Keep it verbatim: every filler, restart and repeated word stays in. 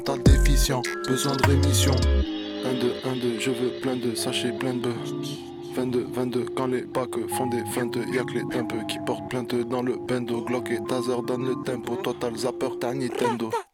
T'as déficient, besoin de rémission. un deux, un deux, je veux plein de sachets, plein de bœufs. vingt-deux, vingt-deux, quand les packs font des feintes, y'a que les tempes qui portent plainte dans le bendo. Glock et taser donne le tempo, total zapper, t'as Nintendo.